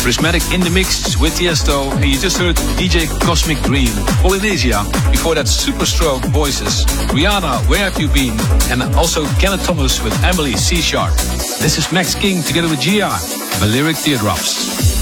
Prismatic in the mix with Tiesto, and you just heard DJ Cosmic Green, Polynesia. Before that, Superstroke Voices, Rihanna, Where Have You Been, and also Kenneth Thomas with Emily C. Sharp. This is Max King together with GR, Balearic Teardrops.